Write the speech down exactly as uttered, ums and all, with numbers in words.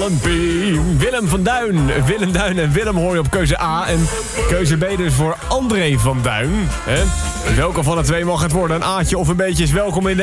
Alan P. Willem van Duin. Willem Duin en Willem hoor je op keuze A. En keuze B dus voor André van Duin. Hè? Welke van de twee mag het worden? Een A'tje of een beetje is welkom in de